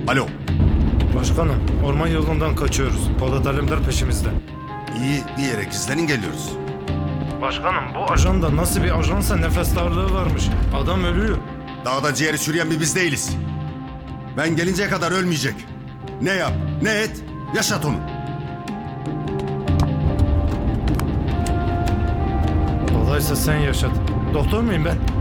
Alo. Başkanım, orman yolundan kaçıyoruz. Polat Alemdar peşimizde. İyi, bir yere gizlenin geliyoruz. Başkanım, bu ajan da nasıl bir ajansa nefes darlığı varmış. Adam ölüyor. Dağda ciğeri çürüyen bir biz değiliz. Ben gelinceye kadar ölmeyecek. Ne yap, ne et, yaşat onu. Kolaysa sen yaşat. Doktor muyum ben?